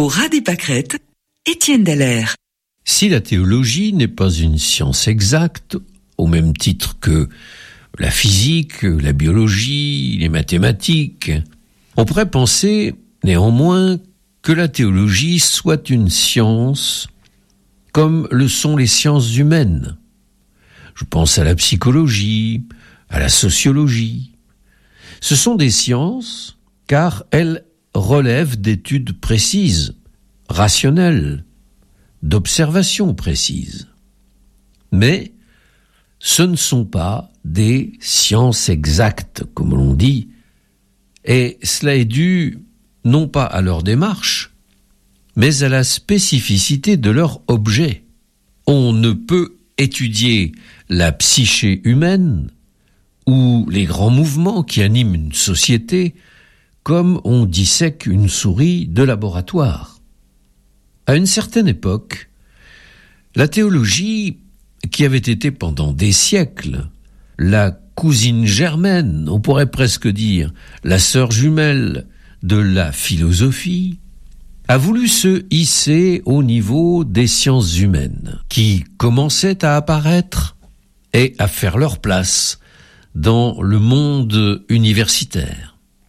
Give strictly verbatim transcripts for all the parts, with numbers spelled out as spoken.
Pour Rade et Pâquerette, Étienne Dallaire. Si la théologie n'est pas une science exacte, au même titre que la physique, la biologie, les mathématiques, on pourrait penser néanmoins que la théologie soit une science comme le sont les sciences humaines. Je pense à la psychologie, à la sociologie. Ce sont des sciences car elles relèvent d'études précises, rationnelles, d'observations précises. Mais ce ne sont pas des sciences exactes, comme l'on dit, et cela est dû non pas à leur démarche, mais à la spécificité de leur objet. On ne peut étudier la psyché humaine ou les grands mouvements qui animent une société comme on dissèque une souris de laboratoire. À une certaine époque, la théologie, qui avait été pendant des siècles la cousine germaine, on pourrait presque dire la sœur jumelle de la philosophie, a voulu se hisser au niveau des sciences humaines, qui commençaient à apparaître et à faire leur place dans le monde universitaire.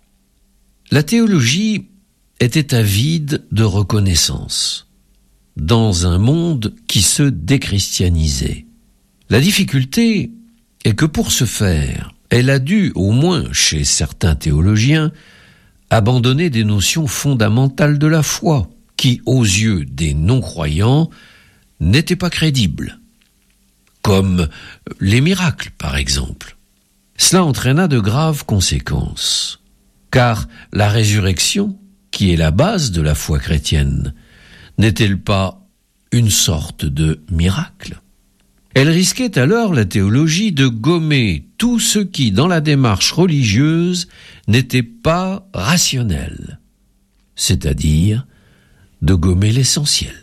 La théologie était avide de reconnaissance dans un monde qui se déchristianisait. La difficulté est que pour ce faire, elle a dû, au moins chez certains théologiens, abandonner des notions fondamentales de la foi, qui, aux yeux des non-croyants, n'étaient pas crédibles, comme les miracles, par exemple. Cela entraîna de graves conséquences, car la résurrection, qui est la base de la foi chrétienne, n'est-elle pas une sorte de miracle ? Elle risquait alors, la théologie, de gommer tout ce qui, dans la démarche religieuse, n'était pas rationnel, c'est-à-dire de gommer l'essentiel.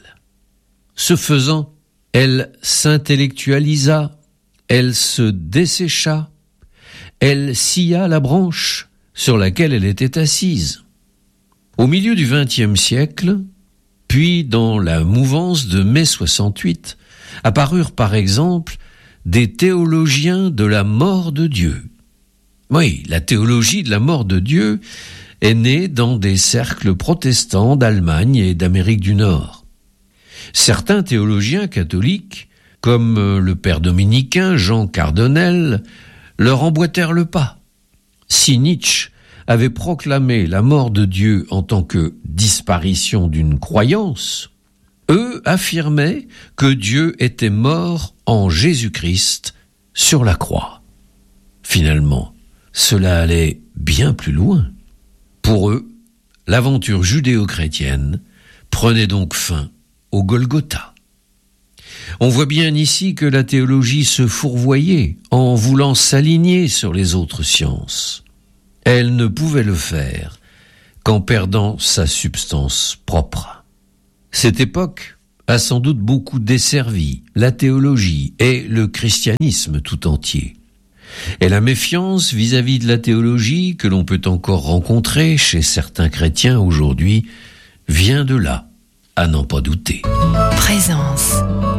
Ce faisant, elle s'intellectualisa, elle se dessécha, elle scia la branche sur laquelle elle était assise. Au milieu du vingtième siècle, puis dans la mouvance de mai soixante-huit, apparurent par exemple des théologiens de la mort de Dieu. Oui, la théologie de la mort de Dieu est née dans des cercles protestants d'Allemagne et d'Amérique du Nord. Certains théologiens catholiques, comme le père dominicain Jean Cardonnel, leur emboîtèrent le pas. Si Nietzsche avait proclamé la mort de Dieu en tant que disparition d'une croyance, eux affirmaient que Dieu était mort en Jésus-Christ sur la croix. Finalement, cela allait bien plus loin. Pour eux, l'aventure judéo-chrétienne prenait donc fin au Golgotha. On voit bien ici que la théologie se fourvoyait en voulant s'aligner sur les autres sciences. Elle ne pouvait le faire qu'en perdant sa substance propre. Cette époque a sans doute beaucoup desservi la théologie et le christianisme tout entier. Et la méfiance vis-à-vis de la théologie que l'on peut encore rencontrer chez certains chrétiens aujourd'hui vient de là, à n'en pas douter. Présence.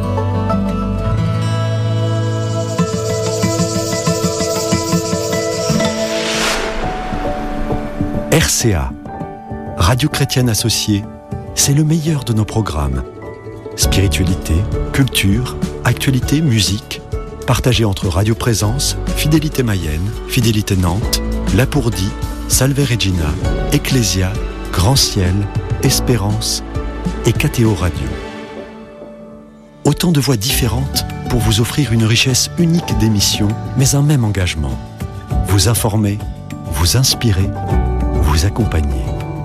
R C A, Radio Chrétienne Associée, c'est le meilleur de nos programmes. Spiritualité, culture, actualité, musique, partagés entre Radio Présence, Fidélité Mayenne, Fidélité Nantes, Lapourdie, Salve Regina, Ecclésia, Grand Ciel, Espérance et K T O Radio. Autant de voix différentes pour vous offrir une richesse unique d'émissions, mais un même engagement. Vous informer, vous inspirer, vous accompagner.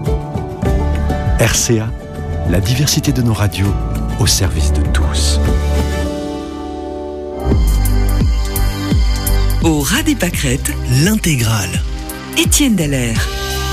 R C A, la diversité de nos radios au service de tous. Au Rade et Pâquerette, l'intégrale. Étienne Dallaire.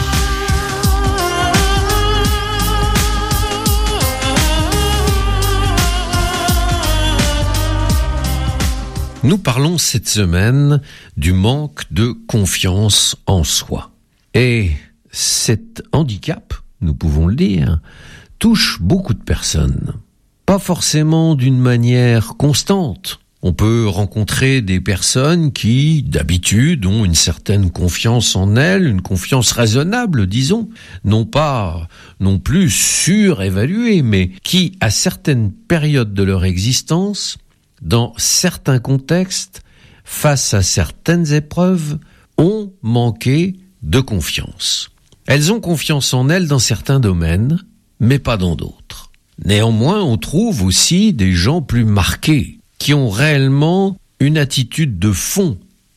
Nous parlons cette semaine du manque de confiance en soi. Et cet handicap, nous pouvons le dire, touche beaucoup de personnes. Pas forcément d'une manière constante. On peut rencontrer des personnes qui, d'habitude, ont une certaine confiance en elles, une confiance raisonnable, disons, non pas non plus surévaluée, mais qui, à certaines périodes de leur existence, dans certains contextes, face à certaines épreuves, ont manqué de confiance. Elles ont confiance en elles dans certains domaines, mais pas dans d'autres. Néanmoins, on trouve aussi des gens plus marqués, qui ont réellement une attitude de fond,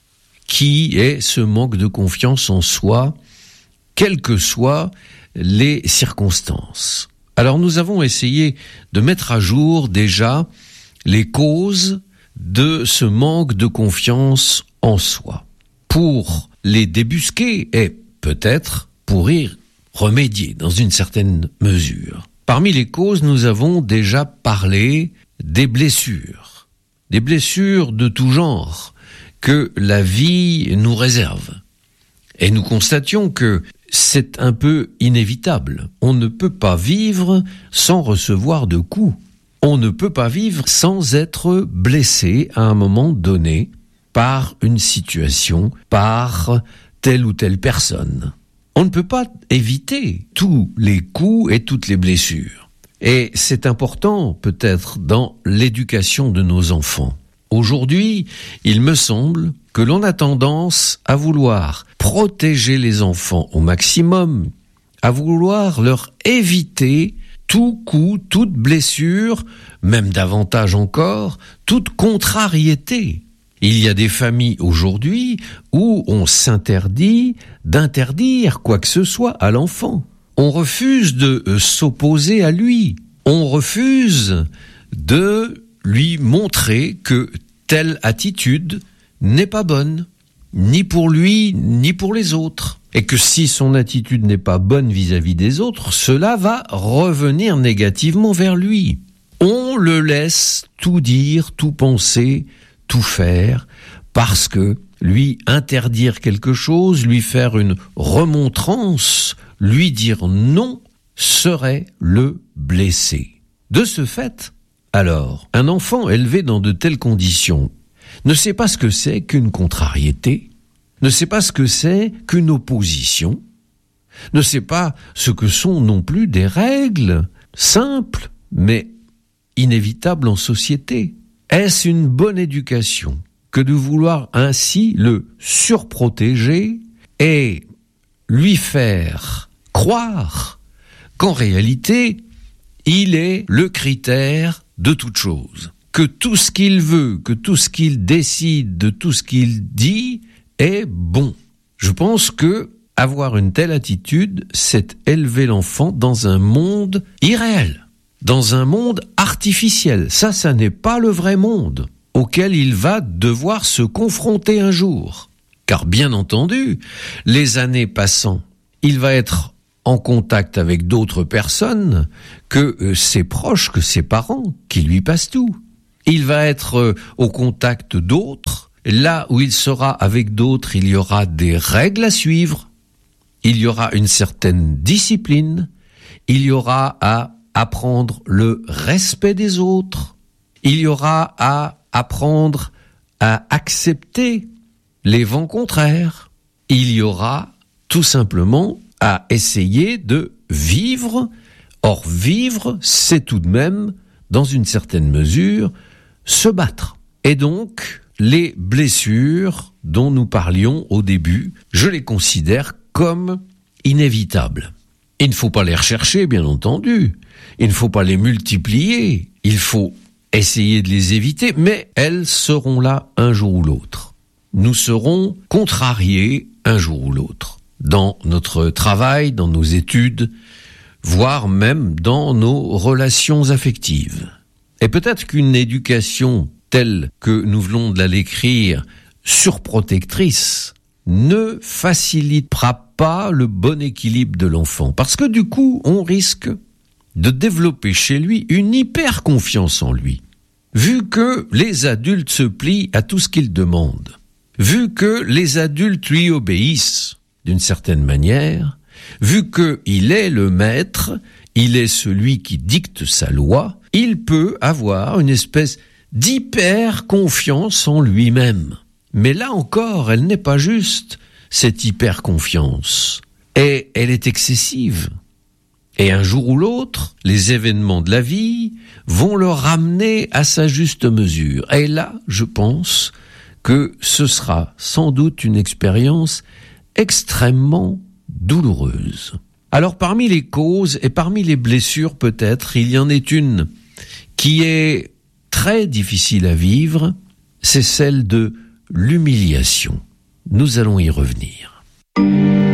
qui est ce manque de confiance en soi, quelles que soient les circonstances. Alors nous avons essayé de mettre à jour déjà les causes de ce manque de confiance en soi, pour les débusquer et peut-être pour y remédier dans une certaine mesure. Parmi les causes, nous avons déjà parlé des blessures. Des blessures de tout genre que la vie nous réserve. Et nous constations que c'est un peu inévitable. On ne peut pas vivre sans recevoir de coups. On ne peut pas vivre sans être blessé à un moment donné par une situation, par telle ou telle personne. On ne peut pas éviter tous les coups et toutes les blessures. Et c'est important, peut-être, dans l'éducation de nos enfants. Aujourd'hui, il me semble que l'on a tendance à vouloir protéger les enfants au maximum, à vouloir leur éviter tout coup, toute blessure, même davantage encore, toute contrariété. Il y a des familles aujourd'hui où on s'interdit d'interdire quoi que ce soit à l'enfant. On refuse de s'opposer à lui. On refuse de lui montrer que telle attitude n'est pas bonne, ni pour lui, ni pour les autres. Et que si son attitude n'est pas bonne vis-à-vis des autres, cela va revenir négativement vers lui. On le laisse tout dire, tout penser, tout faire, parce que lui interdire quelque chose, lui faire une remontrance, lui dire non, serait le blesser. De ce fait, alors, un enfant élevé dans de telles conditions ne sait pas ce que c'est qu'une contrariété, ne sait pas ce que c'est qu'une opposition, ne sait pas ce que sont non plus des règles simples, mais inévitables en société. Est-ce une bonne éducation que de vouloir ainsi le surprotéger et lui faire croire qu'en réalité, il est le critère de toute chose, que tout ce qu'il veut, que tout ce qu'il décide, de tout ce qu'il dit est bon. Je pense que avoir une telle attitude, c'est élever l'enfant dans un monde irréel, dans un monde artificiel. Ça, ça n'est pas le vrai monde auquel il va devoir se confronter un jour. Car bien entendu, les années passant, il va être en contact avec d'autres personnes que euh, ses proches, que ses parents, qui lui passent tout. Il va être euh, au contact d'autres. Là où il sera avec d'autres, il y aura des règles à suivre. Il y aura une certaine discipline. Il y aura à apprendre le respect des autres. Il y aura à apprendre à accepter les vents contraires. Il y aura tout simplement à essayer de vivre. Or, vivre, c'est tout de même, dans une certaine mesure, se battre. Et donc, les blessures dont nous parlions au début, je les considère comme inévitables. Il ne faut pas les rechercher, bien entendu. Il ne faut pas les multiplier. Il faut essayer de les éviter, mais elles seront là un jour ou l'autre. Nous serons contrariés un jour ou l'autre, dans notre travail, dans nos études, voire même dans nos relations affectives. Et peut-être qu'une éducation telle que nous venons de la l'écrire, surprotectrice, ne facilitera pas le bon équilibre de l'enfant. Parce que du coup, on risque de développer chez lui une hyper confiance en lui. Vu que les adultes se plient à tout ce qu'il demande, vu que les adultes lui obéissent d'une certaine manière, Vu qu'il est le maître, il est celui qui dicte sa loi, il peut avoir une espèce d'hyper confiance en lui-même. Mais là encore, elle n'est pas juste, cette hyper confiance. Et elle est excessive. Et un jour ou l'autre, les événements de la vie vont le ramener à sa juste mesure. Et là, je pense que ce sera sans doute une expérience extrêmement douloureuse. Alors parmi les causes et parmi les blessures peut-être, il y en est une qui est très difficile à vivre, c'est celle de l'humiliation. Nous allons y revenir.